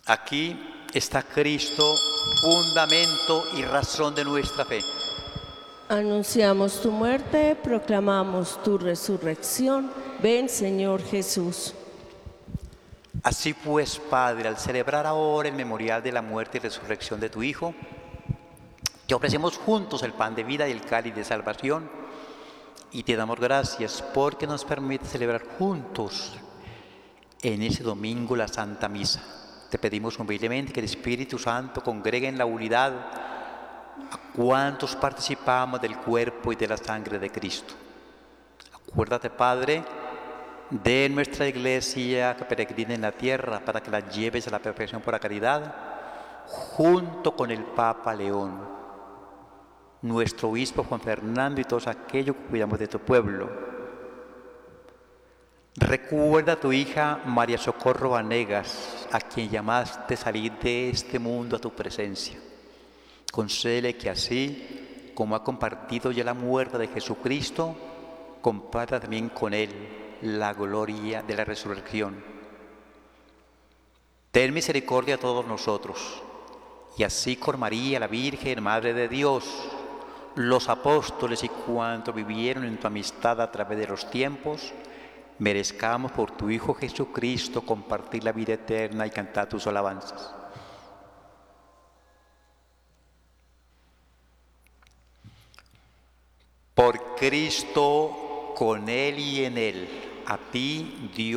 Aquí está Cristo, fundamento y razón de nuestra fe. Anunciamos tu muerte, proclamamos tu resurrección. Ven, Señor Jesús. Así pues, Padre, al celebrar ahora el memorial de la muerte y resurrección de tu Hijo, te ofrecemos juntos el pan de vida y el cáliz de salvación, y te damos gracias porque nos permite celebrar juntos en ese domingo la Santa Misa. Te pedimos humildemente que el Espíritu Santo congregue en la unidad a cuantos participamos del cuerpo y de la sangre de Cristo. Acuérdate, Padre, de nuestra Iglesia que peregrina en la tierra, para que la lleves a la perfección por la caridad, junto con el Papa León, nuestro obispo Juan Fernando y todos aquellos que cuidamos de tu pueblo. Recuerda a tu hija María Socorro Vanegas, a quien llamaste salir de este mundo a tu presencia. Concédele que así como ha compartido ya la muerte de Jesucristo, comparta también con Él la gloria de la resurrección. Ten misericordia a todos nosotros, y así con María, la Virgen, Madre de Dios, los apóstoles y cuantos vivieron en tu amistad a través de los tiempos, merezcamos por tu Hijo Jesucristo compartir la vida eterna y cantar tus alabanzas. Por Cristo, con Él y en Él, a ti, Dios.